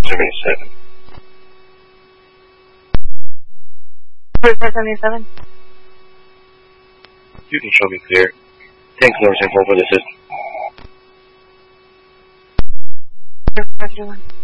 77. 77. You can show me clear. Thanks, North Central, for the assist. 521.